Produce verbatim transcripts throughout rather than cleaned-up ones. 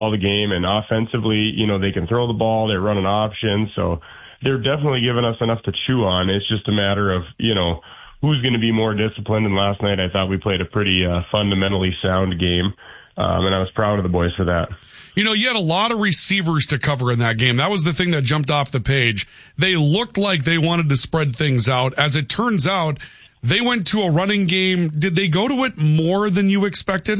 the game, and offensively, you know, they can throw the ball, they're running options, so they're definitely giving us enough to chew on. It's just a matter of, you know, who's going to be more disciplined. And last night I thought we played a pretty uh, fundamentally sound game, um, and I was proud of the boys for that. You know, you had a lot of receivers to cover in that game. That was the thing that jumped off the page. They looked like they wanted to spread things out. As it turns out, they went to a running game. Did they go to it more than you expected?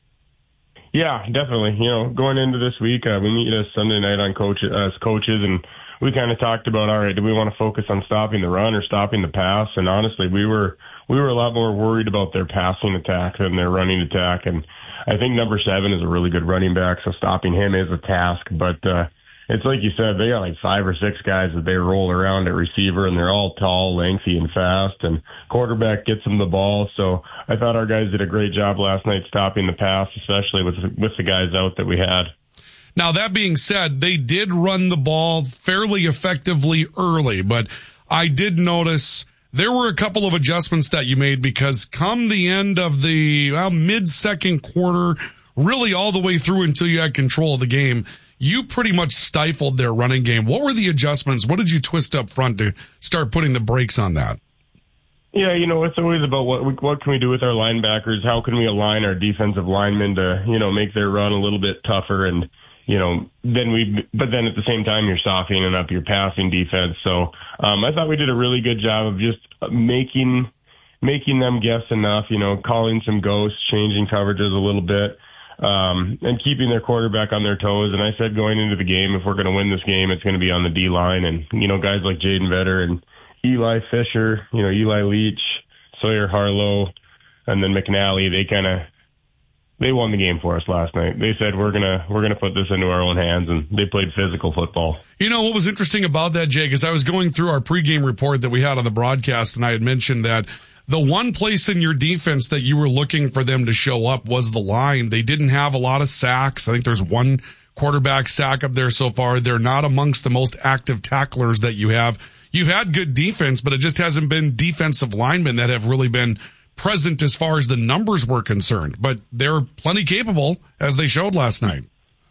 Yeah, definitely. You know, going into this week, uh, we meet us Sunday night on coach, as coaches, and we kind of talked about, all right, do we want to focus on stopping the run or stopping the pass? And honestly, we were we were a lot more worried about their passing attack than their running attack. And I think number seven is a really good running back, so stopping him is a task. But uh, it's like you said, they got like five or six guys that they roll around at receiver, and they're all tall, lengthy, and fast. And quarterback gets them the ball. So I thought our guys did a great job last night stopping the pass, especially with with the guys out that we had. Now, that being said, they did run the ball fairly effectively early, but I did notice there were a couple of adjustments that you made because come the end of the well, mid-second quarter, really all the way through until you had control of the game, you pretty much stifled their running game. What were the adjustments? What did you twist up front to start putting the brakes on that? Yeah, you know, it's always about what what can we do with our linebackers? How can we align our defensive linemen to, you know, make their run a little bit tougher? And you know, then we, but then at the same time, you're softening up your passing defense. So, um, I thought we did a really good job of just making, making them guess enough, you know, calling some ghosts, changing coverages a little bit, um, and keeping their quarterback on their toes. And I said going into the game, if we're going to win this game, it's going to be on the D line. And, you know, guys like Jaden Vetter and Eli Fisher, you know, Eli Leach, Sawyer Harlow, and then McNally, they kind of, they won the game for us last night. They said, we're going to, we're going to put this into our own hands, and they played physical football. You know, what was interesting about that, Jake, is I was going through our pregame report that we had on the broadcast, and I had mentioned that the one place in your defense that you were looking for them to show up was the line. They didn't have a lot of sacks. I think there's one quarterback sack up there so far. They're not amongst the most active tacklers that you have. You've had good defense, but it just hasn't been defensive linemen that have really been present as far as the numbers were concerned, but they're plenty capable as they showed last night.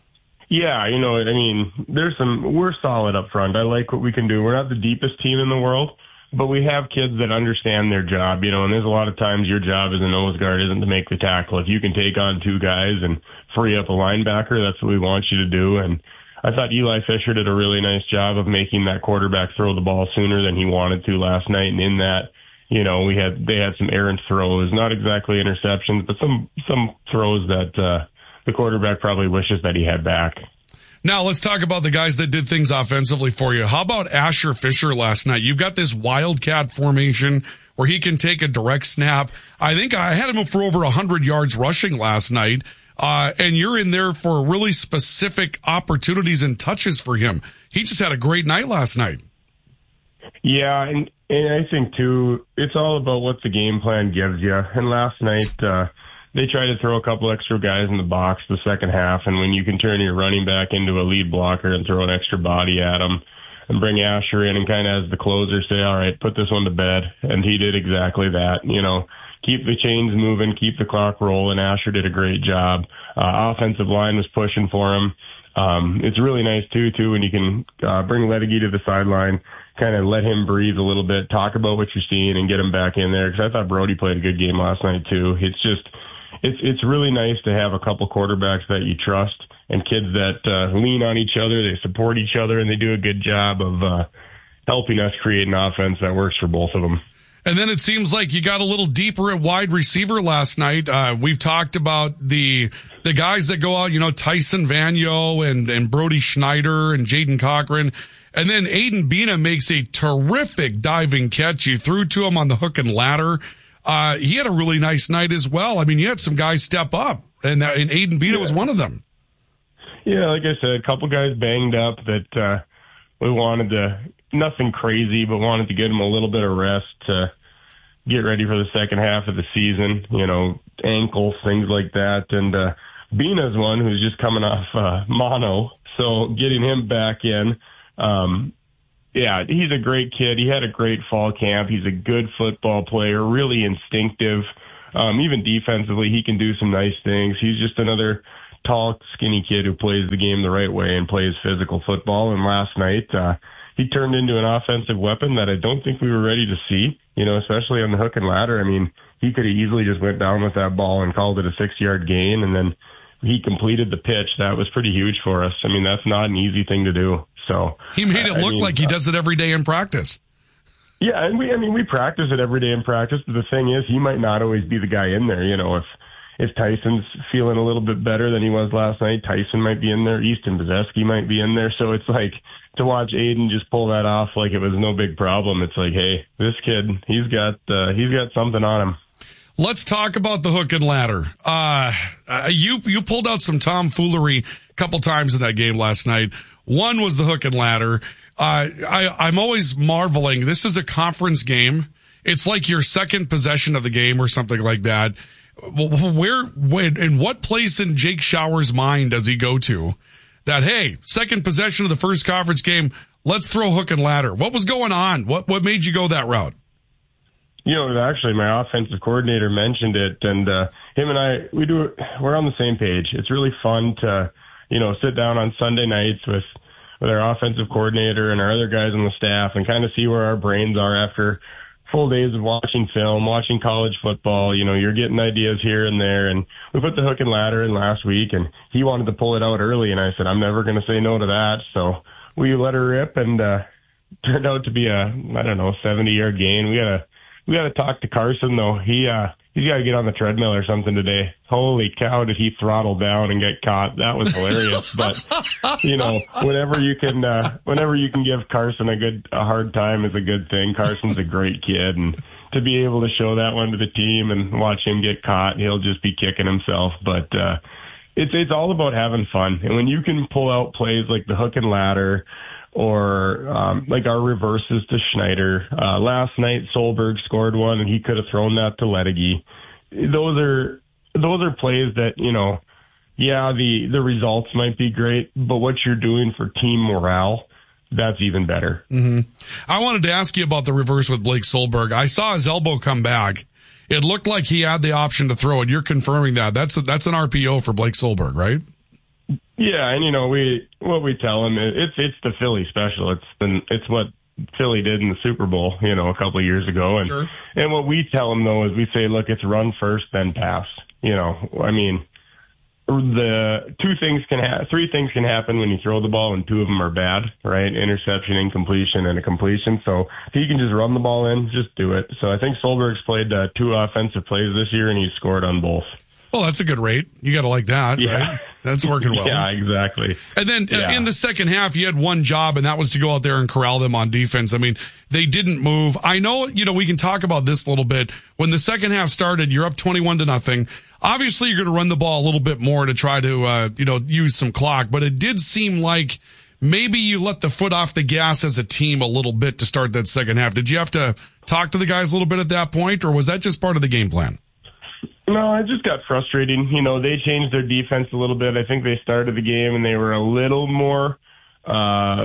Yeah, you know, I mean, there's some, we're solid up front. I like what we can do. We're not the deepest team in the world, but we have kids that understand their job, you know, and there's a lot of times your job as a nose guard isn't to make the tackle. If you can take on two guys and free up a linebacker, that's what we want you to do. And I thought Eli Fisher did a really nice job of making that quarterback throw the ball sooner than he wanted to last night. And in that, you know, we had, they had some errant throws, not exactly interceptions, but some, some throws that, uh, the quarterback probably wishes that he had back. Now let's talk about the guys that did things offensively for you. How about Asher Fisher last night? You've got this wildcat formation where he can take a direct snap. I think I had him for over a hundred yards rushing last night. Uh, and you're in there for really specific opportunities and touches for him. He just had a great night last night. Yeah, and, and I think, too, it's all about what the game plan gives you. And last night, uh, they tried to throw a couple extra guys in the box the second half, and when you can turn your running back into a lead blocker and throw an extra body at him and bring Asher in and kind of as the closer say, all right, put this one to bed. And he did exactly that, you know. Keep the chains moving, keep the clock rolling. Asher did a great job. Uh, offensive line was pushing for him. Um, it's really nice, too, too, when you can uh, bring Ledecky to the sideline, kind of let him breathe a little bit, talk about what you're seeing, and get him back in there. Because I thought Brody played a good game last night, too. It's just, it's it's really nice to have a couple quarterbacks that you trust and kids that uh, lean on each other, they support each other, and they do a good job of uh, helping us create an offense that works for both of them. And then it seems like you got a little deeper at wide receiver last night. Uh, we've talked about the the guys that go out, you know, Tyson Vanyo and, and Brody Schneider and Jaden Cochran. And then Aiden Bina makes a terrific diving catch. You threw to him on the hook and ladder. Uh, he had a really nice night as well. I mean, you had some guys step up, and, that, and Aiden Bina yeah. was one of them. Yeah, like I said, a couple guys banged up that uh, we wanted to, nothing crazy, but wanted to get them a little bit of rest to get ready for the second half of the season, you know, ankles, things like that. And uh, Bina's one who's just coming off uh, mono, so getting him back in, um, yeah, he's a great kid. He had a great fall camp. He's a good football player, really instinctive. Um, even defensively, he can do some nice things. He's just another tall, skinny kid who plays the game the right way and plays physical football. And last night, uh, he turned into an offensive weapon that I don't think we were ready to see, you know, especially on the hook and ladder. I mean, he could have easily just went down with that ball and called it a six-yard gain, and then he completed the pitch. That was pretty huge for us. I mean, that's not an easy thing to do. So he made it look I mean, like he does it every day in practice. Yeah, and we, I mean, we practice it every day in practice, but the thing is, he might not always be the guy in there. You know, if if Tyson's feeling a little bit better than he was last night, Tyson might be in there, Easton Bezeski might be in there. So it's like, to watch Aiden just pull that off like it was no big problem. It's like, hey, this kid, he's got uh, he's got something on him. Let's talk about the hook and ladder. Uh, uh, you you pulled out some tomfoolery a couple times in that game last night. One was the hook and ladder. Uh, I, I'm always marveling. This is a conference game. It's like your second possession of the game or something like that. Where, when, in what place in Jake Shower's mind does he go to that, hey, second possession of the first conference game, let's throw hook and ladder? What was going on? What what made you go that route? You know, actually, my offensive coordinator mentioned it, and uh, him and I, we do. We're on the same page. It's really fun to, you know, sit down on Sunday nights with with our offensive coordinator and our other guys on the staff and kind of see where our brains are after full days of watching film, watching college football. You know, you're getting ideas here and there, and we put the hook and ladder in last week, and he wanted to pull it out early, and I said, I'm never going to say no to that. So we let her rip, and uh, turned out to be a, I don't know, seventy-yard gain. We got to we got to talk to Carson, though. He uh, he's got to get on the treadmill or something today. Holy cow, did he throttle down and get caught? That was hilarious. But you know, whenever you can, uh, whenever you can give Carson a good, a hard time is a good thing. Carson's a great kid, and to be able to show that one to the team and watch him get caught, he'll just be kicking himself. But uh, it's it's all about having fun, and when you can pull out plays like the hook and ladder, or um, like our reverses to Schneider. Uh, last night, Solberg scored one, and he could have thrown that to Ledegy. Those are those are plays that, you know, yeah, the, the results might be great, but what you're doing for team morale, that's even better. Mm-hmm. I wanted to ask you about the reverse with Blake Solberg. I saw his elbow come back. It looked like he had the option to throw it. You're confirming that. That's a, that's an R P O for Blake Solberg, right? Yeah, and you know, we what we tell him, it's it's the Philly special. It's the, it's what Philly did in the Super Bowl, you know, a couple of years ago. And sure. And what we tell him though is we say, look, it's run first, then pass. You know, I mean, the two things can ha- three things can happen when you throw the ball, and two of them are bad, right? Interception, incompletion, and a completion. So if he can just run the ball in, just do it. So I think Solberg's played uh, two offensive plays this year, and he's scored on both. Well, that's a good rate. You got to like that, yeah. right? That's working well. Yeah, exactly. And then yeah. in the second half, you had one job, and that was to go out there and corral them on defense. I mean, they didn't move. I know, you know, we can talk about this a little bit. When the second half started, you're up twenty-one to nothing. Obviously, you're going to run the ball a little bit more to try to, uh, you know, use some clock. But it did seem like maybe you let the foot off the gas as a team a little bit to start that second half. Did you have to talk to the guys a little bit at that point, or was that just part of the game plan? No, it just got frustrating. You know, they changed their defense a little bit. I think they started the game and they were a little more uh,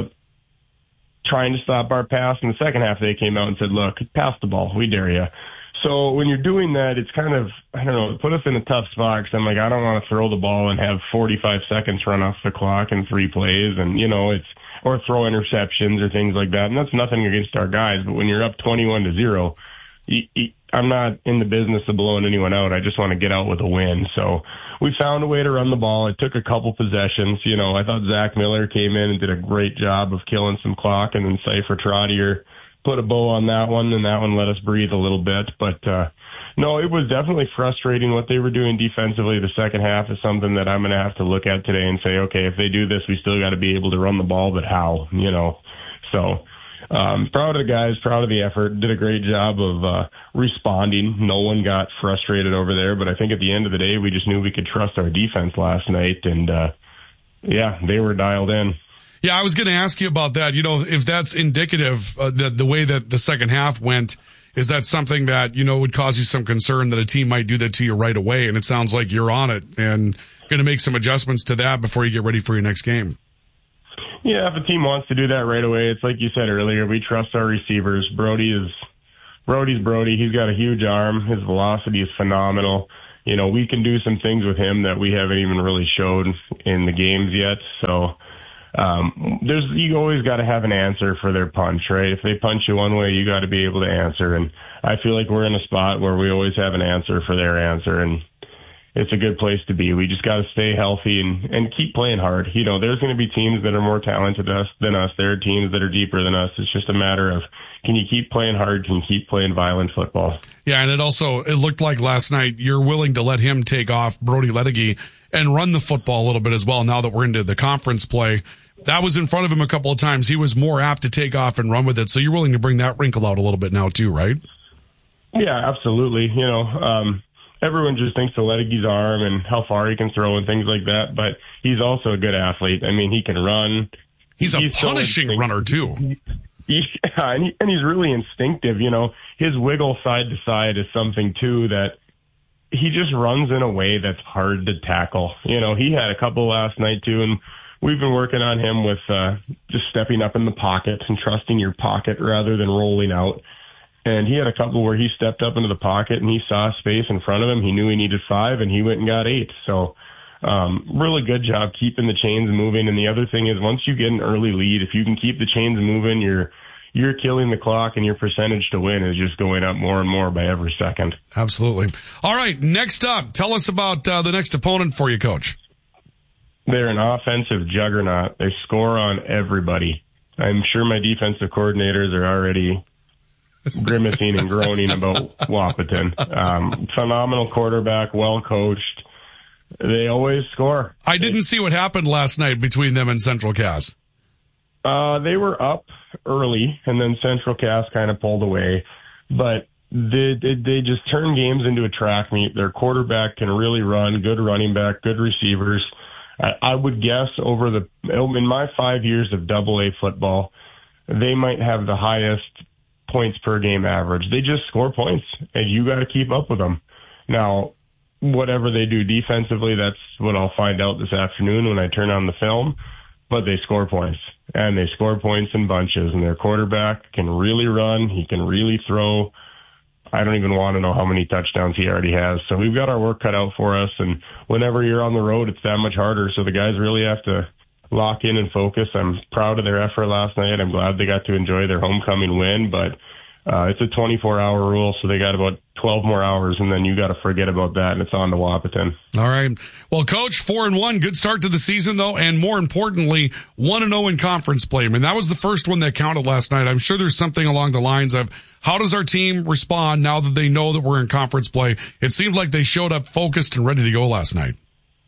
trying to stop our pass. In the second half, they came out and said, look, pass the ball. We dare you. So when you're doing that, it's kind of, I don't know, put us in a tough spot because I'm like, I don't want to throw the ball and have forty-five seconds run off the clock in three plays. And, you know, it's, or throw interceptions or things like that. And that's nothing against our guys. But when you're up twenty-one to zero, you, you, I'm not in the business of blowing anyone out. I just want to get out with a win. So we found a way to run the ball. It took a couple possessions. You know, I thought Zach Miller came in and did a great job of killing some clock, and then Cypher Trottier put a bow on that one, and that one let us breathe a little bit. But, uh, no, it was definitely frustrating what they were doing defensively. The second half is something that I'm going to have to look at today and say, okay, if they do this, we still got to be able to run the ball, but how, you know? So, Um, proud of the guys, proud of the effort, did a great job of uh, responding. No one got frustrated over there, but I think at the end of the day, we just knew we could trust our defense last night, and uh, yeah, they were dialed in. Yeah, I was going to ask you about that. You know, if that's indicative, uh, the, the way that the second half went, is that something that, you know, would cause you some concern that a team might do that to you right away? And it sounds like you're on it and going to make some adjustments to that before you get ready for your next game. Yeah, if a team wants to do that right away, it's like you said earlier, we trust our receivers. Brody is, Brody's Brody. He's got a huge arm. His velocity is phenomenal. you know, we can do some things with him that we haven't even really showed in the games yet. So um, there's you always got to have an answer for their punch, right? If they punch you one way, you got to be able to answer. And I feel like we're in a spot where we always have an answer for their answer, and it's a good place to be. We just got to stay healthy and, and keep playing hard. You know, there's going to be teams that are more talented us than us. There are teams that are deeper than us. It's just a matter of, can you keep playing hard? Can you keep playing violent football? Yeah, and it also, it looked like last night you're willing to let him take off, Brody Lettigy, and run the football a little bit as well now that we're into the conference play. That was in front of him a couple of times. He was more apt to take off and run with it. So you're willing to bring that wrinkle out a little bit now too, right? Yeah, absolutely. You know, um, everyone just thinks of Lettigy's arm and how far he can throw and things like that, but he's also a good athlete. I mean, he can run. He's a he's punishing so runner too. Yeah, and, he, and he's really instinctive. You know, his wiggle side to side is something too that he just runs in a way that's hard to tackle. You know, he had a couple last night too, and we've been working on him with uh, just stepping up in the pocket and trusting your pocket rather than rolling out. And he had a couple where he stepped up into the pocket and he saw space in front of him. He knew he needed five, and he went and got eight. So um, really good job keeping the chains moving. And the other thing is, once you get an early lead, if you can keep the chains moving, you're you're killing the clock, and your percentage to win is just going up more and more by every second. Absolutely. All right, next up, tell us about uh, the next opponent for you, Coach. They're an offensive juggernaut. They score on everybody. I'm sure my defensive coordinators are already grimacing and groaning about Wahpeton. Um, phenomenal quarterback, well coached. They always score. I didn't see what happened last night between them and Central Cass. Uh, they were up early, and then Central Cass kind of pulled away. But they, they, they just turn games into a track meet. Their quarterback can really run, good running back, good receivers. I, I would guess over the, in my five years of double A football, they might have the highest points per game average. They just score points, and you got to keep up with them. Now, whatever they do defensively, that's what I'll find out this afternoon when I turn on the film, but they score points, and they score points in bunches, and their quarterback can really run. He can really throw. I don't even want to know how many touchdowns he already has. So we've got our work cut out for us, and whenever you're on the road, it's that much harder. So the guys really have to lock in and focus. I'm proud of their effort last night. I'm glad they got to enjoy their homecoming win, but uh, it's a twenty-four hour rule, so they got about twelve more hours, and then you got to forget about that, and it's on to Wahpeton. All right. Well, Coach, four and one, good start to the season, though, and more importantly, one and zero in conference play. I mean, that was the first one that counted last night. I'm sure there's something along the lines of, how does our team respond now that they know that we're in conference play? It seemed like they showed up focused and ready to go last night.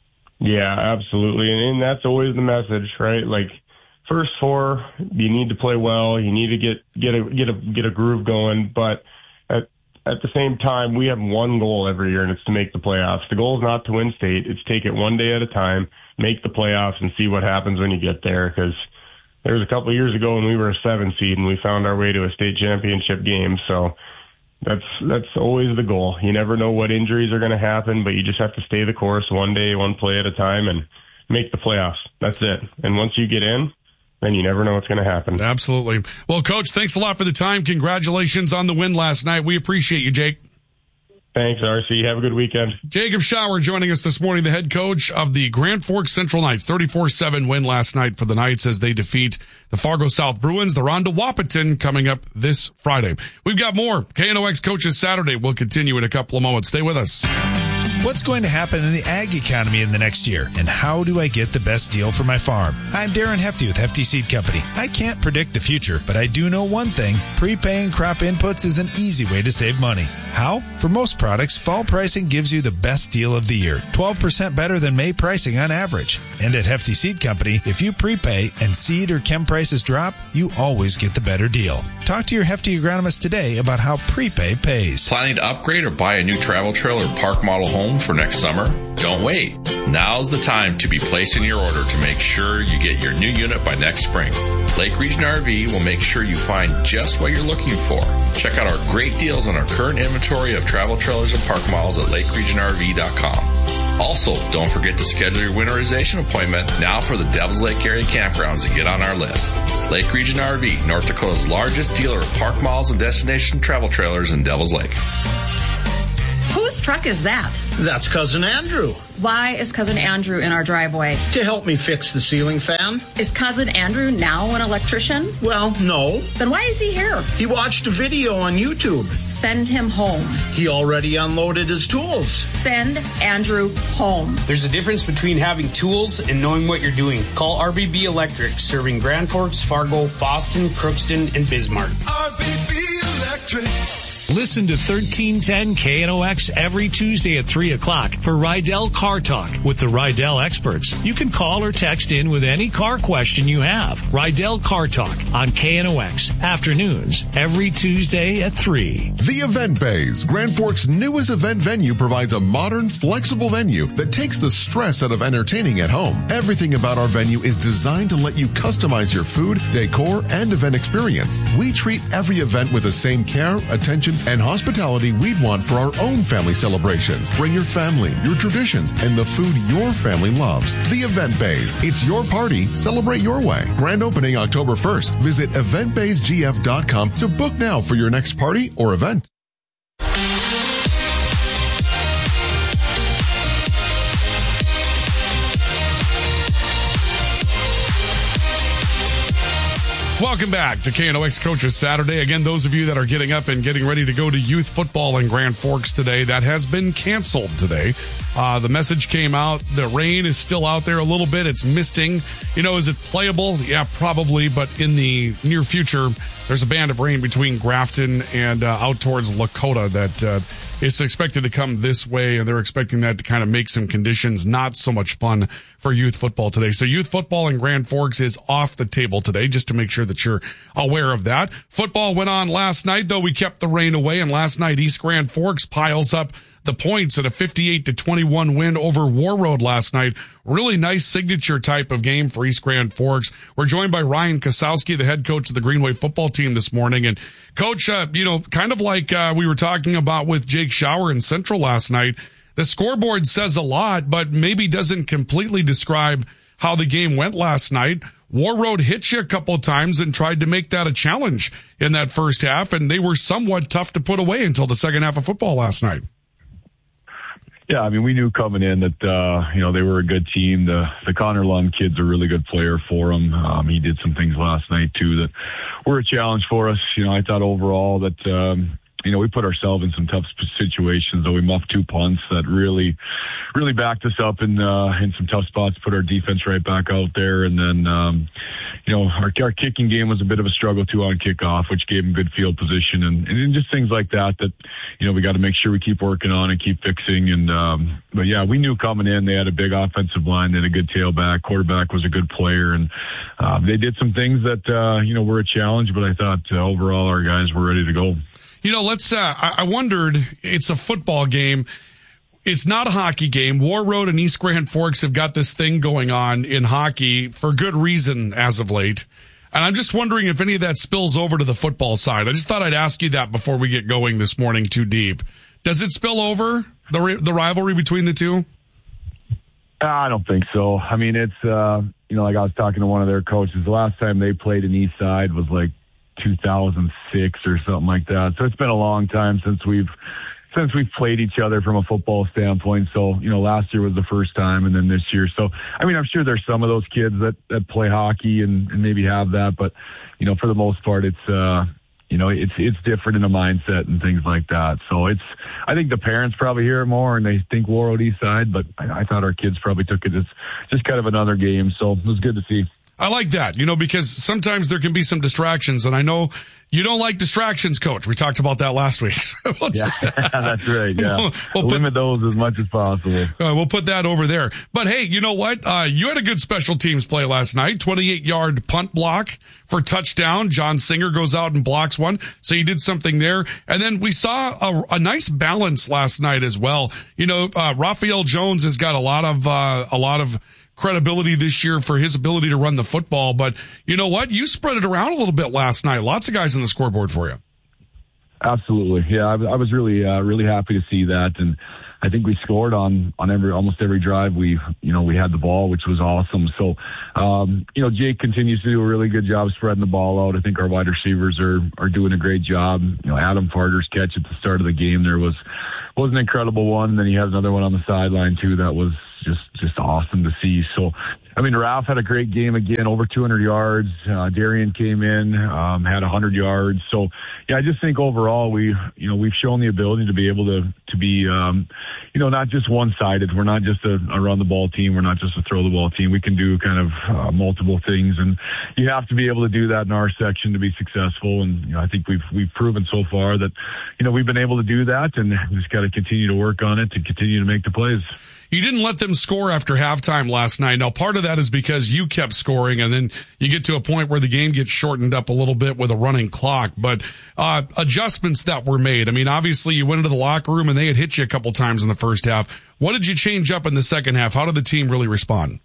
Yeah, absolutely. And, and that's always the message, right? Like, first four, you need to play well. You need to get, get a, get a, get a groove going. But at, at the same time, we have one goal every year, and it's to make the playoffs. The goal is not to win state. It's take it one day at a time, make the playoffs, and see what happens when you get there. Because there was a couple of years ago when we were a seven seed and we found our way to a state championship game. So That's that's always the goal. You never know what injuries are going to happen, but you just have to stay the course one day, one play at a time, and make the playoffs. That's it. And once you get in, then you never know what's going to happen. Absolutely. Well, Coach, thanks a lot for the time. Congratulations on the win last night. We appreciate you, Jake. Thanks, R C. Have a good weekend. Jacob Schauer joining us this morning, the head coach of the Grand Forks Central Knights. thirty-four seven win last night for the Knights as they defeat the Fargo South Bruins. They're on to Wahpeton coming up this Friday. We've got more K N O X Coaches Saturday. We'll continue in a couple of moments. Stay with us. What's going to happen in the ag economy in the next year? And how do I get the best deal for my farm? I'm Darren Hefty with Hefty Seed Company. I can't predict the future, but I do know one thing. Prepaying crop inputs is an easy way to save money. How? For most products, fall pricing gives you the best deal of the year. twelve percent better than May pricing on average. And at Hefty Seed Company, if you prepay and seed or chem prices drop, you always get the better deal. Talk to your Hefty agronomist today about how prepay pays. Planning to upgrade or buy a new travel trailer or park model home for next summer? Don't wait. Now's the time to be placing your order to make sure you get your new unit by next spring. Lake Region R V will make sure you find just what you're looking for. Check out our great deals on our current inventory of travel trailers and park models at lake region r v dot com. Also, don't forget to schedule your winterization appointment now for the Devils Lake area campgrounds to get on our list. Lake Region R V, North Dakota's largest dealer of park models and destination travel trailers in Devils Lake. Whose truck is that? That's Cousin Andrew. Why is Cousin Andrew in our driveway? To help me fix the ceiling fan. Is Cousin Andrew now an electrician? Well, no. Then why is he here? He watched a video on YouTube. Send him home. He already unloaded his tools. Send Andrew home. There's a difference between having tools and knowing what you're doing. Call R B B Electric, serving Grand Forks, Fargo, Fosston, Crookston, and Bismarck. R B B Electric. Listen to thirteen ten K N O X every Tuesday at three o'clock for Rydell Car Talk with the Rydell experts. You can call or text in with any car question you have. Rydell Car Talk on K N O X afternoons every Tuesday at three. The Event Bays, Grand Forks' newest event venue, provides a modern, flexible venue that takes the stress out of entertaining at home. Everything about our venue is designed to let you customize your food, decor, and event experience. We treat every event with the same care, attention, and hospitality we'd want for our own family celebrations. Bring your family, your traditions, and the food your family loves. The Event Bays. It's your party. Celebrate your way. Grand opening October first. Visit event bays g f dot com to book now for your next party or event. Welcome back to K N O X Coaches Saturday. Again, those of you that are getting up and getting ready to go to youth football in Grand Forks today, that has been canceled today. Uh, the message came out. The rain is still out there a little bit. It's misting. You know, is it playable? Yeah, probably. But in the near future, there's a band of rain between Grafton and uh, out towards Lakota that uh, is expected to come this way, and they're expecting that to kind of make some conditions not so much fun for youth football today. So youth football in Grand Forks is off the table today, just to make sure that you're aware of that. Football went on last night, though. We kept the rain away, and last night East Grand Forks piles up the points at a fifty-eight to twenty-one win over Warroad last night. Really nice signature type of game for East Grand Forks. We're joined by Ryan Kosowski, the head coach of the Greenway football team this morning. And Coach, uh, you know, kind of like uh, we were talking about with Jake Schauer in Central last night, the scoreboard says a lot, but maybe doesn't completely describe how the game went last night. Warroad hit you a couple of times and tried to make that a challenge in that first half, and they were somewhat tough to put away until the second half of football last night. Yeah, I mean, we knew coming in that, uh, you know, they were a good team. The, the Connor Lund kid's a really good player for them. Um, he did some things last night, too, that were a challenge for us. You know, I thought overall that, um, you know, we put ourselves in some tough situations, though we muffed two punts that really, really backed us up in, uh, in some tough spots, put our defense right back out there. And then, um, you know, our, our kicking game was a bit of a struggle, too, on kickoff, which gave them good field position and, and just things like that, that, you know, we got to make sure we keep working on and keep fixing. And, um, but yeah, we knew coming in, they had a big offensive line, they had a good tailback, quarterback was a good player. And, um, they did some things that, uh, you know, were a challenge, but I thought uh, overall our guys were ready to go. You know, let's, uh, I wondered, it's a football game. It's not a hockey game. Warroad and East Grand Forks have got this thing going on in hockey for good reason as of late. And I'm just wondering if any of that spills over to the football side. I just thought I'd ask you that before we get going this morning too deep. Does it spill over, the the rivalry between the two? I don't think so. I mean, it's, uh, you know, like I was talking to one of their coaches. The last time they played in East Side was like two thousand six or something like that. So it's been a long time since we've since we've played each other from a football standpoint. So, you know, last year was the first time and then this year. So, I mean, I'm sure there's some of those kids that, that play hockey and, and maybe have that, but, you know, for the most part, it's, uh, you know, it's, it's different in the mindset and things like that. So it's, I think the parents probably hear it more and they think Warroad East Side, but I, I thought our kids probably took it as just kind of another game. So it was good to see. I like that, you know, because sometimes there can be some distractions, and I know you don't like distractions, Coach. We talked about that last week. we'll yeah, just, that's right. Yeah, we'll, we'll limit put, those as much as possible. Uh, we'll put that over there. But hey, you know what? Uh, you had a good special teams play last night. twenty-eight yard punt block for touchdown. John Singer goes out and blocks one, so you did something there. And then we saw a, a nice balance last night as well. You know, uh, Raphael Jones has got a lot of uh, a lot of. credibility this year for his ability to run the football. But you know what? You spread it around a little bit last night. Lots of guys on the scoreboard for you. Absolutely. Yeah, I, I was really, uh, really happy to see that. And I think we scored on, on every, almost every drive. We, you know, we had the ball, which was awesome. So, um, you know, Jake continues to do a really good job spreading the ball out. I think our wide receivers are, are doing a great job. You know, Adam Farter's catch at the start of the game there was, was an incredible one. And then he has another one on the sideline too that was just just awesome to see. So, I mean, Ralph had a great game again, over two hundred yards. Uh, Darian came in, um, had one hundred yards. So, yeah, I just think overall we, you know, we've shown the ability to be able to to be, um, you know, not just one-sided. We're not just a, a run-the-ball team. We're not just a throw-the-ball team. We can do kind of uh, multiple things, and you have to be able to do that in our section to be successful. And you know, I think we've we've proven so far that, you know, we've been able to do that, and we just got to continue to work on it to continue to make the plays. You didn't let them score after halftime last night. Now, part of that is because you kept scoring, and then you get to a point where the game gets shortened up a little bit with a running clock. But uh adjustments that were made. I mean, obviously, you went into the locker room, and they had hit you a couple times in the first half. What did you change up in the second half? How did the team really respond?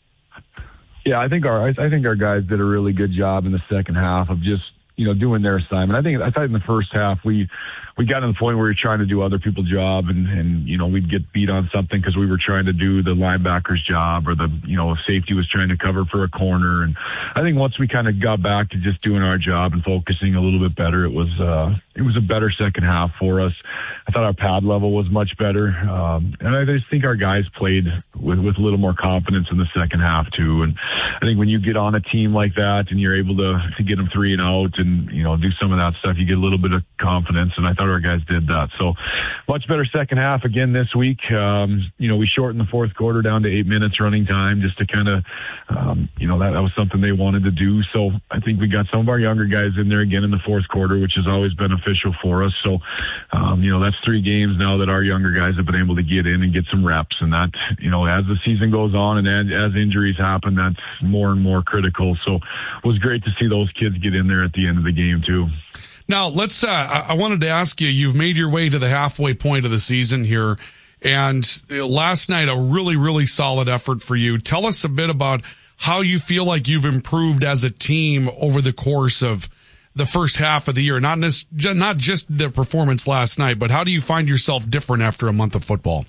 Yeah, I think our I think our guys did a really good job in the second half of just, you know, doing their assignment. I think I thought in the first half we we got to the point where we were trying to do other people's job, and, and you know, we'd get beat on something because we were trying to do the linebacker's job, or the, you know, if safety was trying to cover for a corner. And I think once we kind of got back to just doing our job and focusing a little bit better, it was uh, it was a better second half for us. I thought our pad level was much better, um, and I just think our guys played with with a little more confidence in the second half too. And I think when you get on a team like that and you're able to to get them three and out, and you know, do some of that stuff, you get a little bit of confidence. And I thought our guys did that. So much better second half again this week. Um, you know, we shortened the fourth quarter down to eight minutes running time just to kind of, um, you know, that, that was something they wanted to do. So I think we got some of our younger guys in there again in the fourth quarter, which is always beneficial for us. So, um, you know, that's three games now that our younger guys have been able to get in and get some reps. And that, you know, as the season goes on and as, as injuries happen, that's more and more critical. So it was great to see those kids get in there at the end of the game too. Now, let's, uh, I wanted to ask you, you've made your way to the halfway point of the season here, and last night, a really, really solid effort for you. Tell us a bit about how you feel like you've improved as a team over the course of the first half of the year. Not, not just the performance last night, but how do you find yourself different after a month of football?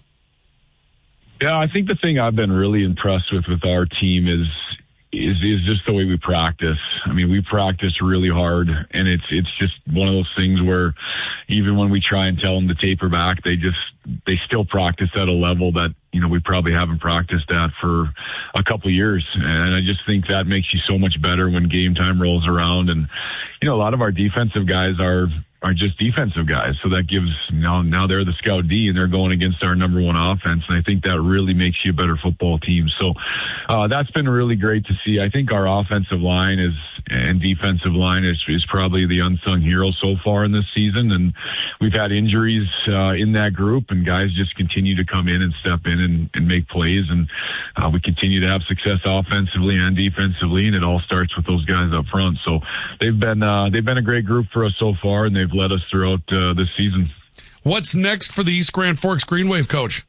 Yeah, I think the thing I've been really impressed with with our team is is is just the way we practice. I mean, we practice really hard, and it's it's just one of those things where even when we try and tell them to taper back, they just they still practice at a level that, you know, we probably haven't practiced at for a couple of years. And I just think that makes you so much better when game time rolls around. And, you know, a lot of our defensive guys are are just defensive guys. So that gives, you know, now they're the scout D and they're going against our number one offense. And I think that really makes you a better football team. So uh, that's been really great to see. I think our offensive line is and defensive line is, is probably the unsung hero so far in this season. And we've had injuries uh, in that group, and guys just continue to come in and step in and, and make plays. And uh, we continue to have success offensively and defensively, and it all starts with those guys up front. So they've been uh, they've been a great group for us so far, and they've led us throughout uh, this season. What's next for the East Grand Forks Green Wave, Coach?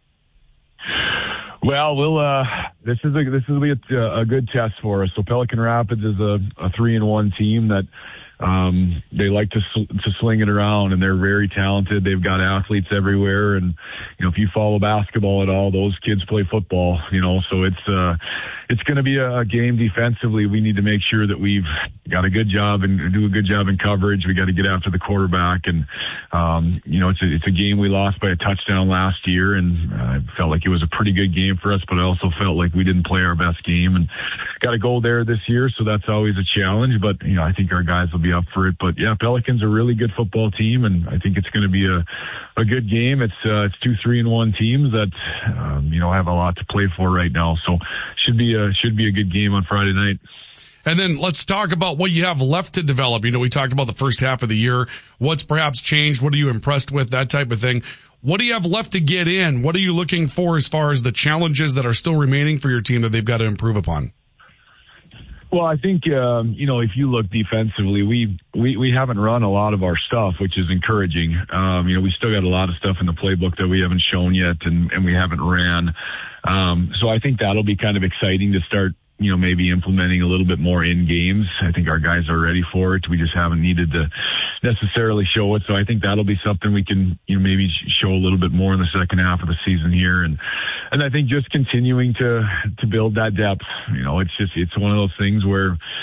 Well, we'll. Uh, this is a this will be a, a good test for us. So Pelican Rapids is a, a three and one team that um, they like to sl- to sling it around, and they're very talented. They've got athletes everywhere, and you know, if you follow basketball at all, those kids play football. You know, so it's uh, it's going to be a, a game defensively. We need to make sure that we've got a good job and do a good job in coverage. We got to get after the quarterback, and um, you know, it's a, it's a game we lost by a touchdown last year, and uh, I felt like it was a pretty good game for us, but I also felt like we didn't play our best game, and got to go there this year. So that's always a challenge, but you know, I think our guys will be up for it. But yeah, Pelicans are a really good football team, and I think it's going to be a, a good game. It's uh, it's two three and one teams that um, you know, have a lot to play for right now, so should be a should be a good game on Friday night. And then let's talk about what you have left to develop. You know, we talked about the first half of the year. What's perhaps changed? What are you impressed with? That type of thing. What do you have left to get in? What are you looking for as far as the challenges that are still remaining for your team that they've got to improve upon? Well, I think, um, you know, if you look defensively, we, we, we haven't run a lot of our stuff, which is encouraging. Um, you know, we still got a lot of stuff in the playbook that we haven't shown yet, and, and we haven't ran. Um, so I think that'll be kind of exciting to start, you know, maybe implementing a little bit more in games. I think our guys are ready for it. We just haven't needed to necessarily show it. So I think that'll be something we can, you know, maybe show a little bit more in the second half of the season here. And, and I think just continuing to, to build that depth, you know, it's just, it's one of those things where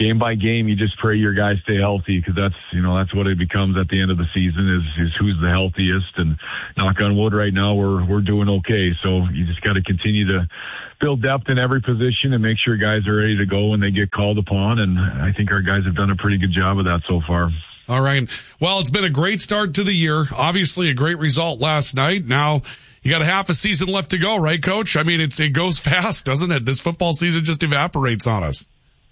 game by game, you just pray your guys stay healthy, because that's, you know, that's what it becomes at the end of the season is, is who's the healthiest. And knock on wood, right now we're, we're doing okay. So you just got to continue to build depth in every position and make sure guys are ready to go when they get called upon. And I think our guys have done a pretty good job of that so far. All right. Well, it's been a great start to the year. Obviously a great result last night. Now you got a half a season left to go, right, Coach? I mean, it's, it goes fast, doesn't it? This football season just evaporates on us.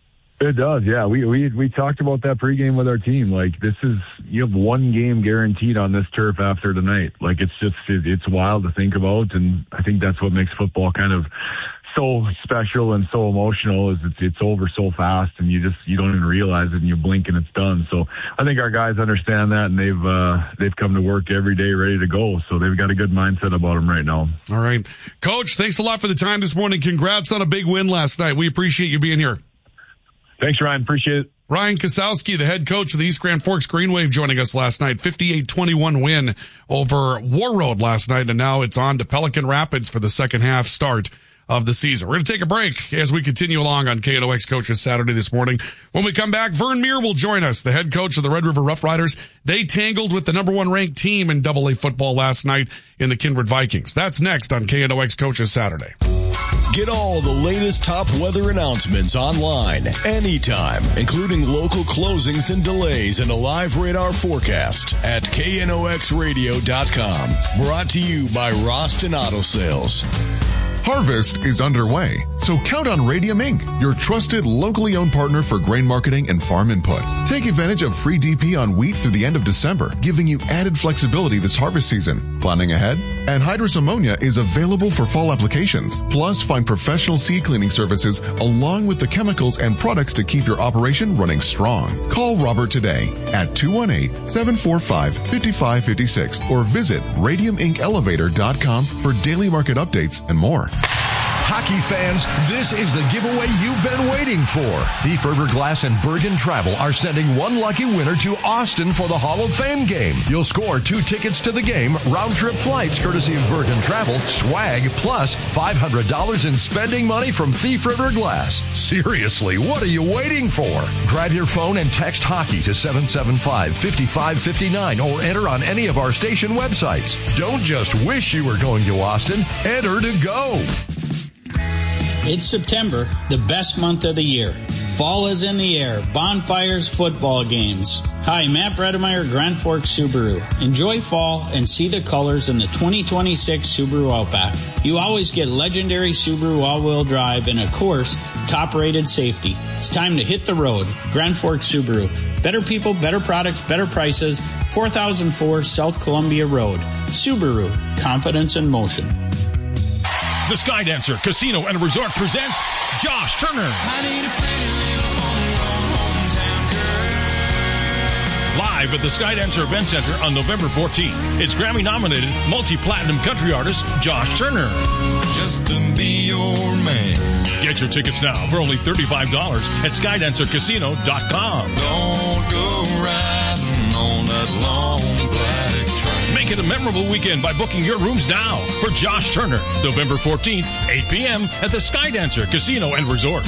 It does, yeah. We we we talked about that pregame with our team. Like, this is, you have one game guaranteed on this turf after tonight. Like, it's just it, it's wild to think about, and I think that's what makes football kind of so special and so emotional. Is it's it's over so fast, and you just you don't even realize it, and you blink and it's done. So I think our guys understand that, and they've uh, they've come to work every day ready to go. So they've got a good mindset about them right now. All right, Coach. Thanks a lot for the time this morning. Congrats on a big win last night. We appreciate you being here. Thanks, Ryan. Appreciate it. Ryan Kosowski, the head coach of the East Grand Forks Green Wave, joining us last night. fifty-eight twenty-one win over War Road last night, and now it's on to Pelican Rapids for the second half start of the season. We're going to take a break as we continue along on K N O X Coaches Saturday this morning. When we come back, Vern Muir will join us, the head coach of the Red River Rough Riders. They tangled with the number one ranked team in double A football last night in the Kindred Vikings. That's next on K N O X Coaches Saturday. Get all the latest top weather announcements online anytime, including local closings and delays and a live radar forecast at K N O X radio dot com. Brought to you by Roston Auto Sales. Harvest is underway, so count on Radium Incorporated, your trusted, locally owned partner for grain marketing and farm inputs. Take advantage of free D P on wheat through the end of December, giving you added flexibility this harvest season. Planning ahead? Anhydrous ammonia is available for fall applications. Plus, find professional seed cleaning services along with the chemicals and products to keep your operation running strong. Call Robert today at two one eight, seven four five, five five five six or visit radium inc elevator dot com for daily market updates and more. Hockey fans, this is the giveaway you've been waiting for. Thief River Glass and Bergen Travel are sending one lucky winner to Austin for the Hall of Fame game. You'll score two tickets to the game, round-trip flights courtesy of Bergen Travel, swag, plus five hundred dollars in spending money from Thief River Glass. Seriously, what are you waiting for? Grab your phone and text hockey to seven seven five, five five five nine or enter on any of our station websites. Don't just wish you were going to Austin, enter to go. It's September, the best month of the year. Fall is in the air. Bonfires, football games. Hi, Matt Bredemeyer, Grand Forks Subaru. Enjoy fall and see the colors in the twenty twenty-six Subaru Outback. You always get legendary Subaru all-wheel drive and, of course, top-rated safety. It's time to hit the road. Grand Forks Subaru. Better people, better products, better prices. four thousand four South Columbia Road. Subaru. Confidence in motion. The Sky Dancer Casino and Resort presents Josh Turner. Live at the Sky Dancer Event Center on November fourteenth. It's Grammy-nominated multi-platinum country artist Josh Turner. Just to be your man. Get your tickets now for only thirty-five dollars at sky dancer casino dot com. Don't go riding on that long black train. Make it a memorable weekend by booking your rooms now for Josh Turner, November fourteenth, eight p.m. at the Sky Dancer Casino and Resort.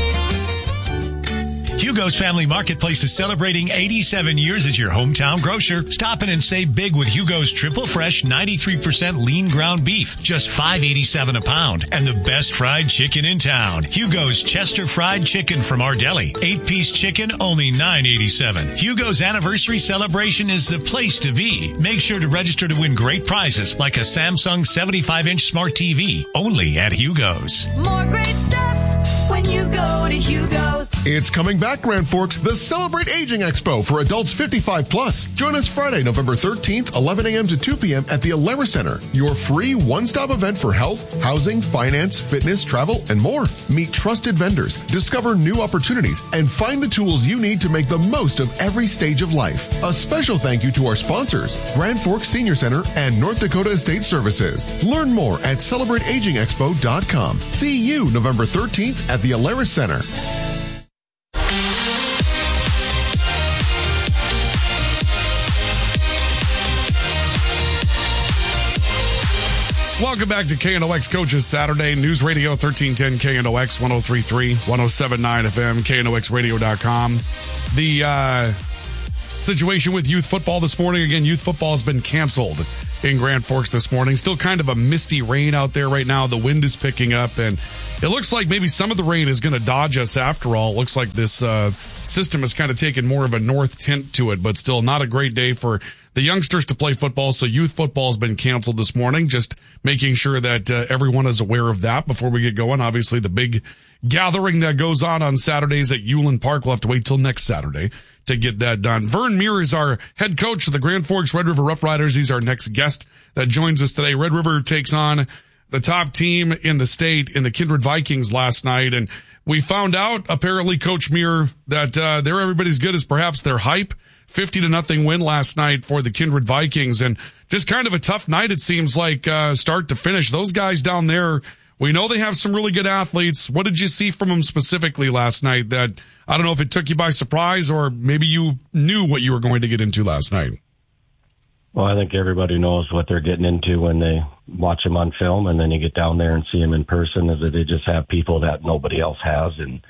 Hugo's Family Marketplace is celebrating eighty-seven years as your hometown grocer. Stop in and save big with Hugo's Triple Fresh ninety-three percent lean ground beef, just five eighty-seven a pound, and the best fried chicken in town. Hugo's Chester Fried Chicken from our deli, eight-piece chicken, only nine eighty-seven. Hugo's anniversary celebration is the place to be. Make sure to register to win great prizes like a Samsung seventy-five inch smart T V, only at Hugo's. More great stuff when you go to Hugo's. It's coming back, Grand Forks, the Celebrate Aging Expo for adults fifty-five plus. Join us Friday, November thirteenth, eleven a.m. to two p.m. at the Alara Center, your free one-stop event for health, housing, finance, fitness, travel, and more. Meet trusted vendors, discover new opportunities, and find the tools you need to make the most of every stage of life. A special thank you to our sponsors, Grand Forks Senior Center and North Dakota Estate Services. Learn more at celebrate aging expo dot com. See you November thirteenth at the Alara Center. Welcome back to K N O X Coaches Saturday. News Radio thirteen ten K N O X, one oh three point three, one oh seven point nine F M, K N O X radio dot com. The uh, situation with youth football this morning. Again, youth football has been canceled in Grand Forks this morning. Still kind of a misty rain out there right now. The wind is picking up, and it looks like maybe some of the rain is going to dodge us after all. It looks like this uh, system has kind of taken more of a north tint to it, but still not a great day for the youngsters to play football. So youth football has been canceled this morning. Just making sure that uh, everyone is aware of that before we get going. Obviously, the big gathering that goes on on Saturdays at Ulen Park. We'll have to wait till next Saturday to get that done. Vern Muir is our head coach of the Grand Forks Red River Rough Riders. He's our next guest that joins us today. Red River takes on the top team in the state in the Kindred Vikings last night. And we found out, apparently, Coach Muir, that uh, they're everybody's good as perhaps their hype. fifty to nothing win last night for the Kindred Vikings. And just kind of a tough night, it seems like, uh, start to finish. Those guys down there, we know they have some really good athletes. What did you see from them specifically last night that, I don't know if it took you by surprise or maybe you knew what you were going to get into last night? Well, I think everybody knows what they're getting into when they watch them on film, and then you get down there and see them in person, is that they just have people that nobody else has, and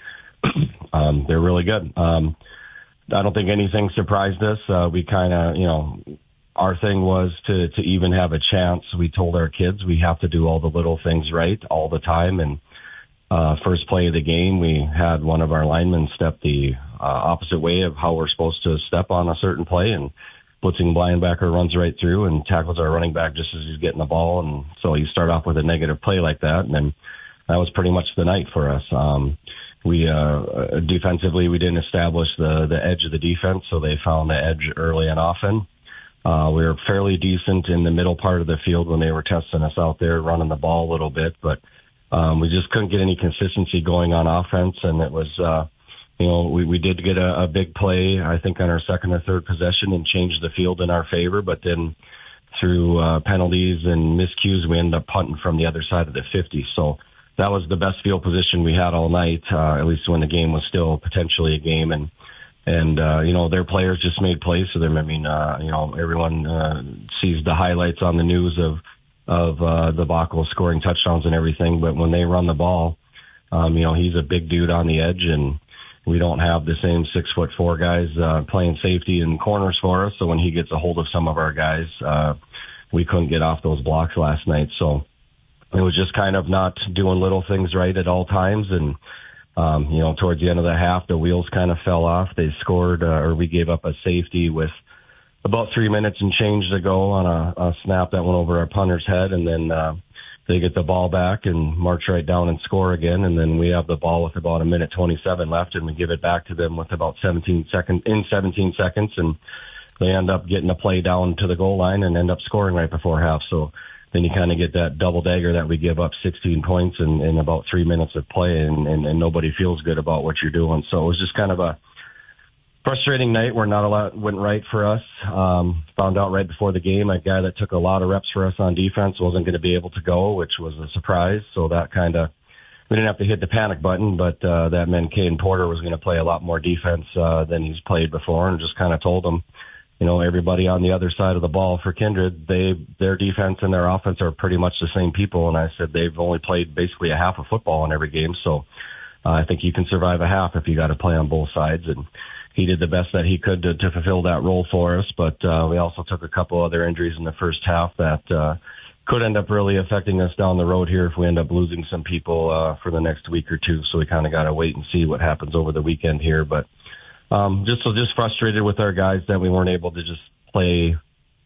um, they're really good. Um, I don't think anything surprised us. Uh, we kind of, you know, our thing was to, to even have a chance. We told our kids we have to do all the little things right all the time, and uh, first play of the game, we had one of our linemen step the uh, opposite way of how we're supposed to step on a certain play, and blitzing linebacker runs right through and tackles our running back just as he's getting the ball. And so you start off with a negative play like that, and then that was pretty much the night for us. Um, we uh, defensively, we didn't establish the, the edge of the defense, so they found the edge early and often. Uh, we were fairly decent in the middle part of the field when they were testing us out there, running the ball a little bit, but um, we just couldn't get any consistency going on offense, and it was uh, You know, we, we did get a, a big play, I think, on our second or third possession and changed the field in our favor. But then through uh, penalties and miscues, we ended up punting from the other side of the fifty. So that was the best field position we had all night, uh, at least when the game was still potentially a game. And, and uh, you know, their players just made plays for them. I mean, uh, you know, everyone uh, sees the highlights on the news of, of uh, the Bacco scoring touchdowns and everything. But when they run the ball, um, you know, he's a big dude on the edge, and we don't have the same six foot four guys uh, playing safety and corners for us. So when he gets a hold of some of our guys, uh, we couldn't get off those blocks last night. So it was just kind of not doing little things right at all times. And, um, you know, towards the end of the half, the wheels kind of fell off. They scored, uh, or we gave up a safety with about three minutes and change to go on a, a snap that went over our punter's head. And then, uh, they get the ball back and march right down and score again. And then we have the ball with about a minute twenty-seven left, and we give it back to them with about seventeen seconds, in seventeen seconds. And they end up getting a play down to the goal line and end up scoring right before half. So then you kind of get that double dagger that we give up sixteen points in, in about three minutes of play, and, and, and nobody feels good about what you're doing. So it was just kind of a frustrating night where not a lot went right for us. Um, found out right before the game, a guy that took a lot of reps for us on defense wasn't going to be able to go, which was a surprise. So that kind of, we didn't have to hit the panic button, but uh, that meant Caden Porter was going to play a lot more defense uh, than he's played before, and just kind of told him, you know, everybody on the other side of the ball for Kindred, they their defense and their offense are pretty much the same people. And I said they've only played basically a half of football in every game. So uh, I think you can survive a half if you got to play on both sides. And he did the best that he could to, to fulfill that role for us. But uh, we also took a couple other injuries in the first half that uh, could end up really affecting us down the road here if we end up losing some people uh, for the next week or two. So we kind of got to wait and see what happens over the weekend here. But um, just so just frustrated with our guys that we weren't able to just play.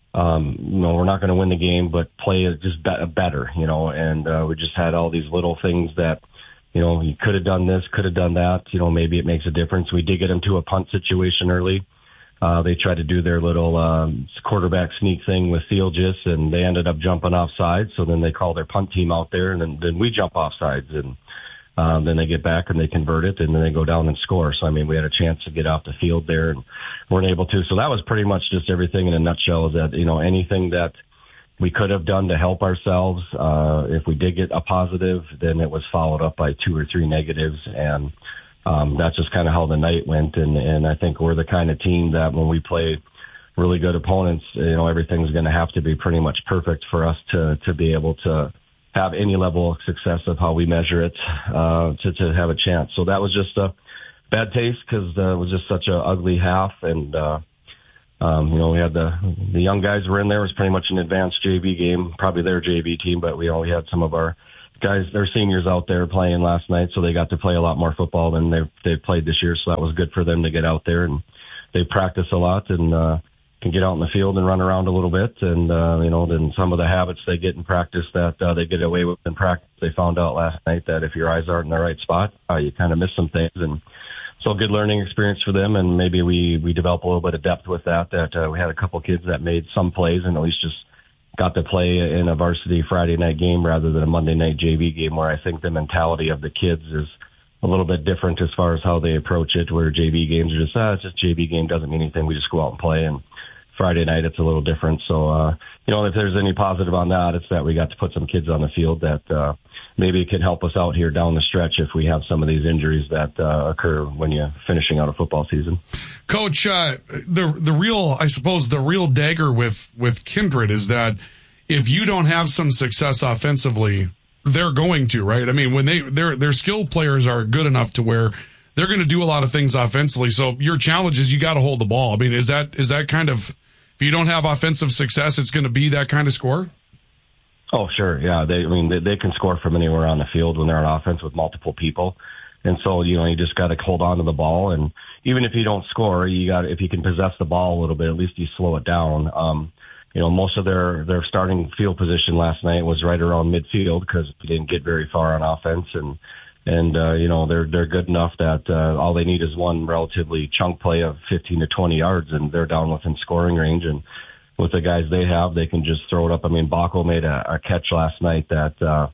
Um, you know, we're not going to win the game, but play just be- better, you know, and uh, we just had all these little things that, you know, you could have done this, could have done that. You know, maybe it makes a difference. We did get them to a punt situation early. Uh, they tried to do their little um, quarterback sneak thing with Thealgis, and they ended up jumping off sides. So then they call their punt team out there, and then, then we jump off sides. And um, then they get back and they convert it, and then they go down and score. So, I mean, we had a chance to get off the field there and weren't able to. So that was pretty much just everything in a nutshell, is that, you know, anything that we could have done to help ourselves, uh, if we did get a positive, then it was followed up by two or three negatives. And um, that's just kind of how the night went. And, and I think we're the kind of team that when we play really good opponents, you know, everything's going to have to be pretty much perfect for us to, to be able to have any level of success of how we measure it, uh, to, to have a chance. So that was just a bad taste because uh, it was just such a ugly half. And, uh, um, you know, we had the, the young guys were in there. It was pretty much an advanced J V game, probably their J V team, but we only had some of our guys, their seniors out there playing last night. So they got to play a lot more football than they've, they've played this year. So that was good for them to get out there, and they practice a lot and, uh, can get out in the field and run around a little bit. And, uh, you know, then some of the habits they get in practice that uh, they get away with in practice, they found out last night that if your eyes aren't in the right spot, uh, you kind of miss some things. And so a good learning experience for them. And maybe we, we develop a little bit of depth with that, that uh, we had a couple kids that made some plays and at least just got to play in a varsity Friday night game rather than a Monday night J V game, where I think the mentality of the kids is a little bit different as far as how they approach it, where J V games are just, ah, it's just J V game, doesn't mean anything. We just go out and play. And Friday night, it's a little different. So, uh, you know, if there's any positive on that, it's that we got to put some kids on the field that, uh, maybe it could help us out here down the stretch if we have some of these injuries that, uh, occur when you're finishing out a football season. Coach, uh, the, the real, I suppose the real dagger with, with Kindred is that if you don't have some success offensively, they're going to, right? I mean, when they, their, their skill players are good enough to where they're going to do a lot of things offensively. So your challenge is you got to hold the ball. I mean, is that, is that kind of, if you don't have offensive success, it's going to be that kind of score? Oh, sure. Yeah. They, I mean, they, they can score from anywhere on the field when they're on offense with multiple people. And so, you know, you just got to hold on to the ball. And even if you don't score, you got, if you can possess the ball a little bit, at least you slow it down. Um, you know, most of their, their starting field position last night was right around midfield because we didn't get very far on offense. And, and, uh, you know, they're, they're good enough that, uh, all they need is one relatively chunk play of fifteen to twenty yards and they're down within scoring range. And with the guys they have, they can just throw it up. I mean, Baco made a, a catch last night that, uh,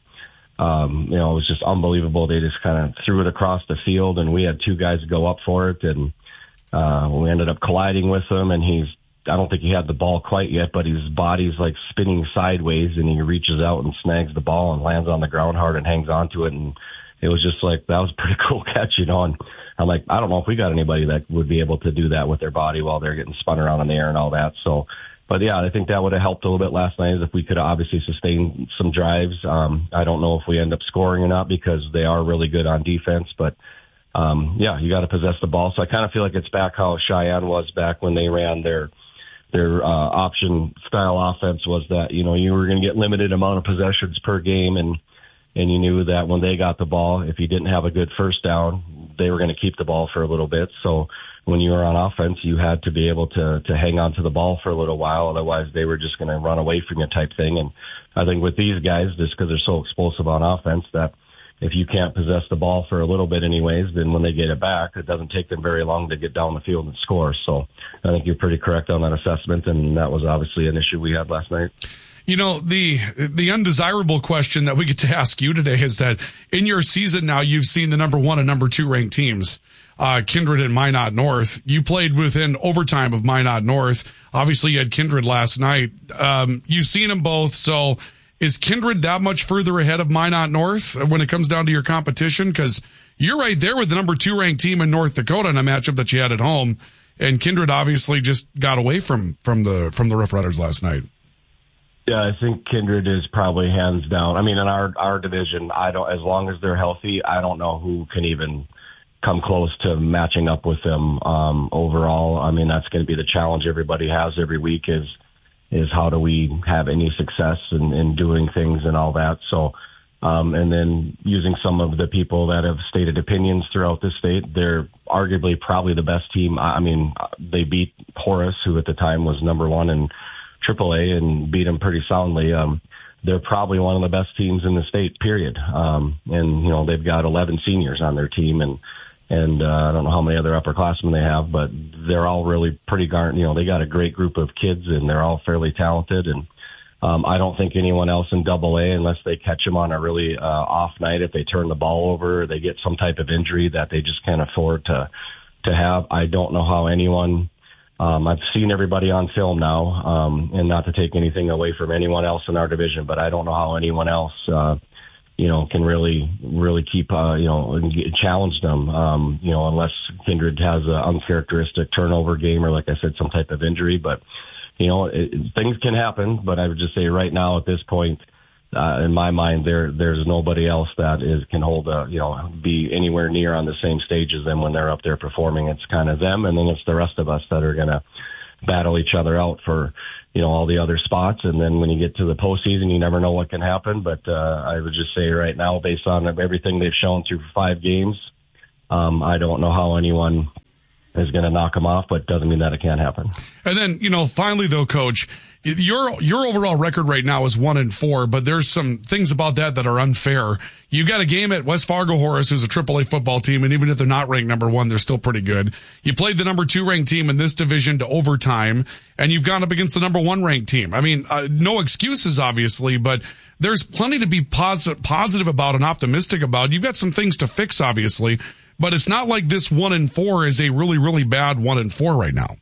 um, you know, it was just unbelievable. They just kind of threw it across the field and we had two guys go up for it. And, uh, we ended up colliding with him and he's, I don't think he had the ball quite yet, but his body's like spinning sideways and he reaches out and snags the ball and lands on the ground hard and hangs onto it. And it was just like, that was a pretty cool catch, you know, and I'm like, I don't know if we got anybody that would be able to do that with their body while they're getting spun around in the air and all that. So, but yeah, I think that would have helped a little bit last night if we could have obviously sustained some drives. Um, I don't know if we end up scoring or not because they are really good on defense, but um, yeah, you got to possess the ball. So I kind of feel like it's back how Cheyenne was back when they ran their, their uh, option style offense was that, you know, you were going to get limited amount of possessions per game. And, and you knew that when they got the ball, if you didn't have a good first down, they were going to keep the ball for a little bit. So when you were on offense, you had to be able to, to hang on to the ball for a little while. Otherwise they were just going to run away from you type thing. And I think with these guys, just because they're so explosive on offense, that if you can't possess the ball for a little bit anyways, then when they get it back, it doesn't take them very long to get down the field and score. So I think you're pretty correct on that assessment. And that was obviously an issue we had last night. You know, the the undesirable question that we get to ask you today is that in your season now, you've seen the number one and number two ranked teams, uh, Kindred and Minot North. You played within overtime of Minot North. Obviously, you had Kindred last night. Um, you've seen them both. So is Kindred that much further ahead of Minot North when it comes down to your competition? Because you're right there with the number two ranked team in North Dakota in a matchup that you had at home. And Kindred obviously just got away from, from the, from the Rough Riders last night. Yeah, I think Kindred is probably hands down. I mean, in our our division, I don't. As long as they're healthy, I don't know who can even come close to matching up with them um, overall. I mean, that's going to be the challenge everybody has every week is is how do we have any success in, in doing things and all that. So, um, and then using some of the people that have stated opinions throughout the state, they're arguably probably the best team. I mean, they beat Horace, who at the time was number one in Triple A, and beat them pretty soundly. Um, they're probably one of the best teams in the state, period. Um, and, you know, they've got eleven seniors on their team, and, and, uh, I don't know how many other upperclassmen they have, but they're all really pretty darn, you know, they got a great group of kids and they're all fairly talented. And, um, I don't think anyone else in Double A, unless they catch them on a really, uh, off night, if they turn the ball over, they get some type of injury that they just can't afford to, to have. I don't know how anyone, Um, I've seen everybody on film now, um, and not to take anything away from anyone else in our division, but I don't know how anyone else uh, you know, can really, really keep, uh, you know, and get, challenge them, um, you know, unless Kindred has an uncharacteristic turnover game or, like I said, some type of injury. But, you know, it, things can happen. But I would just say right now at this point, uh, in my mind, there there's nobody else that is can hold a, you know, be anywhere near on the same stage as them when they're up there performing. It's kind of them, and then it's the rest of us that are going to battle each other out for, you know, all the other spots. And then when you get to the postseason, you never know what can happen. But uh, I would just say right now, based on everything they've shown through five games, um, I don't know how anyone is going to knock them off, but doesn't mean that it can't happen. And then, you know, finally though, Coach, your your overall record right now is one and four, but there's some things about that that are unfair. You got a game at West Fargo Horace, who's a triple A football team, and even if they're not ranked number one, they're still pretty good. You played the number two ranked team in this division to overtime, and you've gone up against the number one ranked team. I mean, uh, no excuses, obviously, but there's plenty to be posi- positive about and optimistic about. You've got some things to fix, obviously, but it's not like this one and four is a really, really bad one and four right now.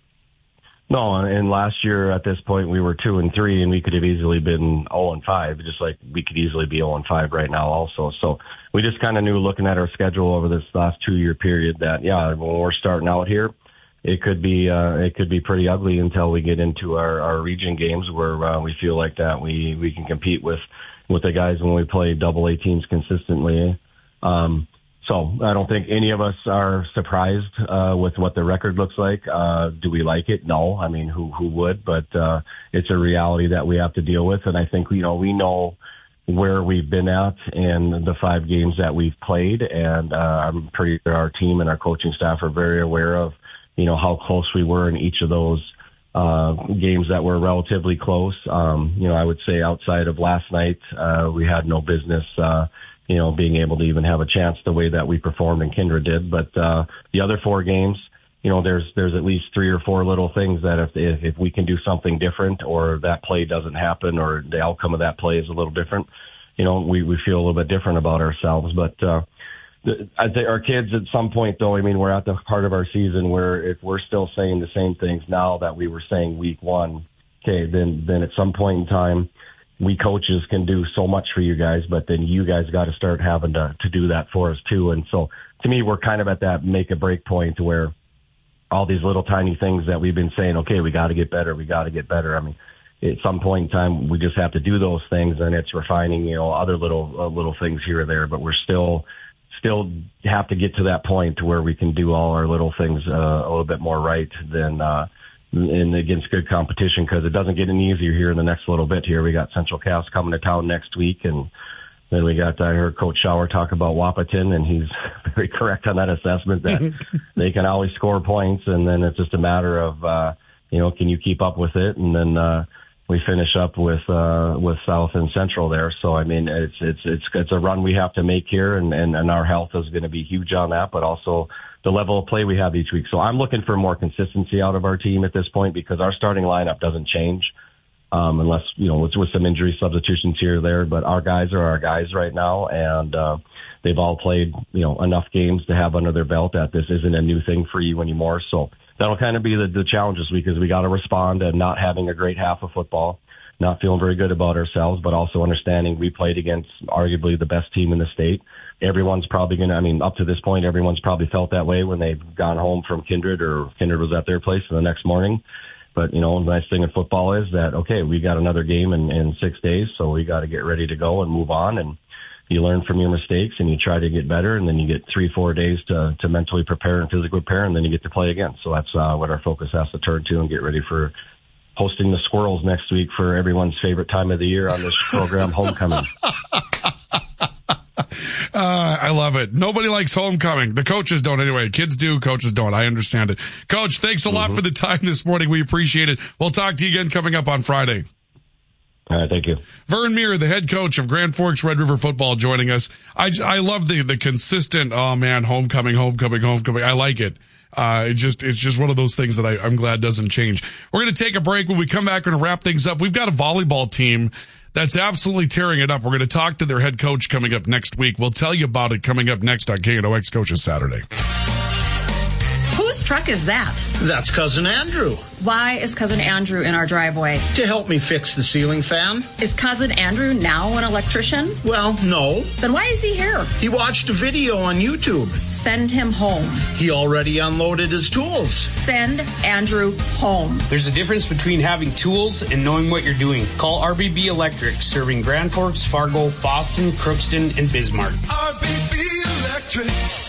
No, and last year at this point we were two and three, and we could have easily been zero and five, just like we could easily be zero and five right now, also. So we just kind of knew, looking at our schedule over this last two year period, that yeah, when we're starting out here, it could be uh, it could be pretty ugly until we get into our, our region games where uh, we feel like that we we can compete with with the guys when we play double A teams consistently. Um, So I don't think any of us are surprised uh, with what the record looks like. Uh, do we like it? No. I mean, who who would? But uh, it's a reality that we have to deal with. And I think, you know, we know where we've been at in the five games that we've played. And uh, I'm pretty sure our team and our coaching staff are very aware of, you know, how close we were in each of those uh, games that were relatively close. Um, you know, I would say outside of last night, uh, we had no business uh you know, being able to even have a chance the way that we performed and Kindred did. But uh, the other four games, you know, there's there's at least three or four little things that if, if if we can do something different, or that play doesn't happen, or the outcome of that play is a little different, you know, we, we feel a little bit different about ourselves. But uh, I think our kids at some point, though, I mean, we're at the part of our season where if we're still saying the same things now that we were saying week one, okay, then then at some point in time, we coaches can do so much for you guys, but then you guys got to start having to, to do that for us too. And so to me, we're kind of at that make a break point where all these little tiny things that we've been saying, okay, we got to get better. We got to get better. I mean, at some point in time, we just have to do those things, and it's refining, you know, other little, uh, little things here or there, but we're still, still have to get to that point to where we can do all our little things uh, a little bit more right than, uh, and against good competition, because it doesn't get any easier here in the next little bit here. We got Central Cass coming to town next week, and then we got, I heard Coach Schauer talk about Wahpeton, and he's very correct on that assessment that they can always score points, and then it's just a matter of, uh, you know, can you keep up with it? And then uh, we finish up with uh, with South and Central there. So, I mean, it's it's it's it's a run we have to make here, and, and, and our health is going to be huge on that, but also the level of play we have each week. So I'm looking for more consistency out of our team at this point, because our starting lineup doesn't change um, unless, you know, with, with some injury substitutions here or there. But our guys are our guys right now, and uh, they've all played, you know, enough games to have under their belt that this isn't a new thing for you anymore. So that'll kind of be the, the challenge this week, is we got to respond to not having a great half of football, not feeling very good about ourselves, but also understanding we played against arguably the best team in the state. Everyone's probably going to, I mean, up to this point, everyone's probably felt that way when they've gone home from Kindred, or Kindred was at their place the next morning. But, you know, the nice thing in football is that, okay, we got another game in, in six days, so we got to get ready to go and move on. And you learn from your mistakes, and you try to get better, and then you get three, four days to, to mentally prepare and physically prepare, and then you get to play again. So that's uh, what our focus has to turn to, and get ready for hosting the Squirrels next week for everyone's favorite time of the year on this program, Homecoming. Uh, I love it. Nobody likes homecoming. The coaches don't anyway. Kids do, coaches don't. I understand it. Coach, thanks a mm-hmm. lot for the time this morning. We appreciate it. We'll talk to you again coming up on Friday. All right, thank you. Vern Muir, the head coach of Grand Forks Red River Football, joining us. I, I love the, the consistent, oh man, homecoming, homecoming, homecoming. I like it. Uh, it just, it's just one of those things that I, I'm glad doesn't change. We're going to take a break. When we come back, we're going to wrap things up. We've got a volleyball team that's absolutely tearing it up. We're going to talk to their head coach coming up next week. We'll tell you about it coming up next on K N O X Coaches Saturday. Whose truck is that? That's Cousin Andrew. Why is Cousin Andrew in our driveway? To help me fix the ceiling fan. Is Cousin Andrew now an electrician? Well, no. Then why is he here? He watched a video on YouTube. Send him home. He already unloaded his tools. Send Andrew home. There's a difference between having tools and knowing what you're doing. Call R B B Electric, serving Grand Forks, Fargo, Fosston, Crookston, and Bismarck. R B B Electric.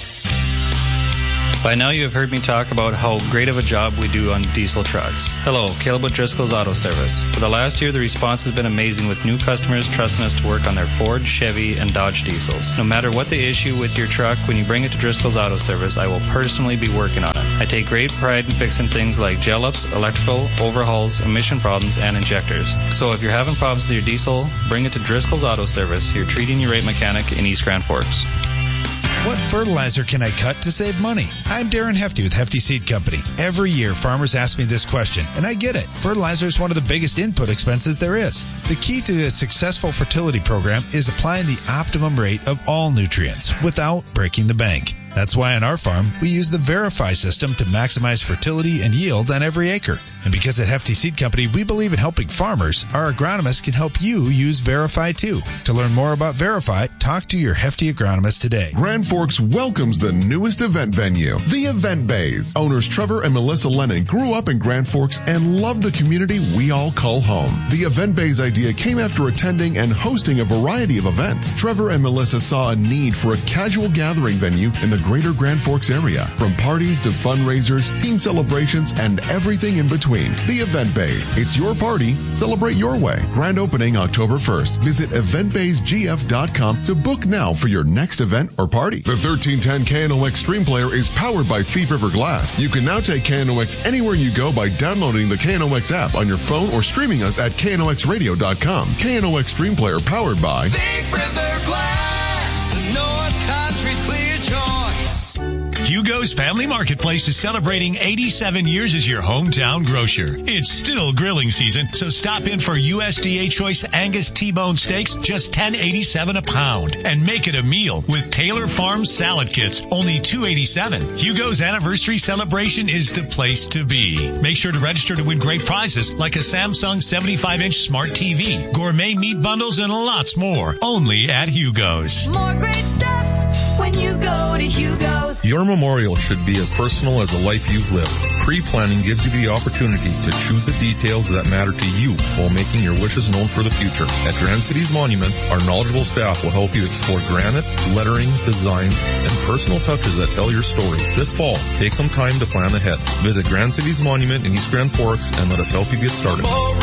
By now you have heard me talk about how great of a job we do on diesel trucks. Hello, Caleb O'Driscoll's Auto Service. For the last year, the response has been amazing with new customers trusting us to work on their Ford, Chevy, and Dodge diesels. No matter what the issue with your truck, when you bring it to Driscoll's Auto Service, I will personally be working on it. I take great pride in fixing things like gel-ups, electrical, overhauls, emission problems, and injectors. So if you're having problems with your diesel, bring it to Driscoll's Auto Service, your treating your rate mechanic in East Grand Forks. What fertilizer can I cut to save money? I'm Darren Hefty with Hefty Seed Company. Every year, farmers ask me this question, and I get it. Fertilizer is one of the biggest input expenses there is. The key to a successful fertility program is applying the optimum rate of all nutrients without breaking the bank. That's why on our farm, we use the Verify system to maximize fertility and yield on every acre. And because at Hefty Seed Company, we believe in helping farmers, our agronomists can help you use Verify too. To learn more about Verify, talk to your Hefty agronomist today. Grand Forks welcomes the newest event venue, the Event Bays. Owners Trevor and Melissa Lennon grew up in Grand Forks and love the community we all call home. The Event Bays idea came after attending and hosting a variety of events. Trevor and Melissa saw a need for a casual gathering venue in the greater Grand Forks area. From parties to fundraisers, team celebrations, and everything in between. The Event Bays. It's your party. Celebrate your way. Grand opening October first. Visit event bays g f dot com to book now for your next event or party. The thirteen ten K N O X Stream Player is powered by Thief River Glass. You can now take K N O X anywhere you go by downloading the K N O X app on your phone or streaming us at K N O X radio dot com. K N O X Stream Player powered by Thief River Glass. North Country's clear choice. Hugo's Family Marketplace is celebrating eighty-seven years as your hometown grocer. It's still grilling season, so stop in for U S D A Choice Angus T-bone steaks, just ten eighty-seven a pound. And make it a meal with Taylor Farms salad kits, only two eighty-seven. Hugo's anniversary celebration is the place to be. Make sure to register to win great prizes like a Samsung seventy-five inch smart T V, gourmet meat bundles, and lots more. Only at Hugo's. More great stuff when you go to Hugo's. Your memorial should be as personal as the life you've lived. Pre-planning gives you the opportunity to choose the details that matter to you while making your wishes known for the future. At Grand Cities Monument, our knowledgeable staff will help you explore granite, lettering, designs, and personal touches that tell your story. This fall, take some time to plan ahead. Visit Grand Cities Monument in East Grand Forks and let us help you get started. Memorial